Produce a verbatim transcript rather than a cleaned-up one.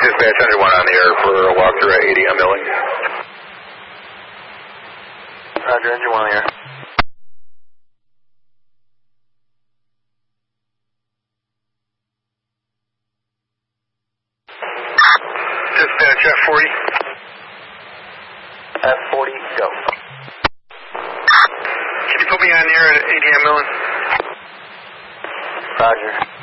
Dispatch one oh one on the air for a walkthrough at A D M Milling. Roger, engine one on the air. Dispatch F forty. F forty, go. Can you put me on the air at A D M Milling? Roger.